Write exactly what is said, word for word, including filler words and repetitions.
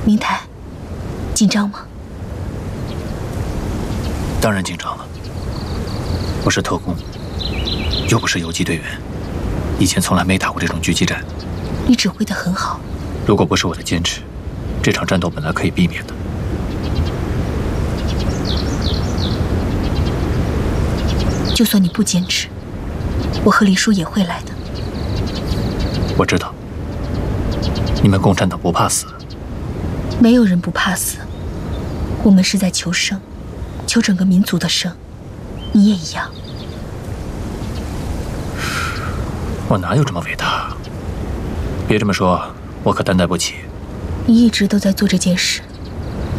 明台，紧张吗？ 当然紧张了。我是特工，又不是游击队员，以前从来没打过这种狙击战。 你指挥得很好。 如果不是我的坚持，这场战斗本来可以避免的。 就算你不坚持，我和黎叔也会来的。 我知道，你们共产党不怕死。 没有人不怕死，我们是在求生，求整个民族的生。你也一样。 我哪有这么伟大？别这么说，我可担待不起。 你一直都在做这件事，